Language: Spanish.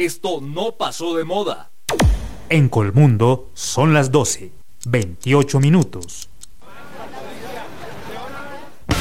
Esto no pasó de moda. En Colmundo son las 12:28.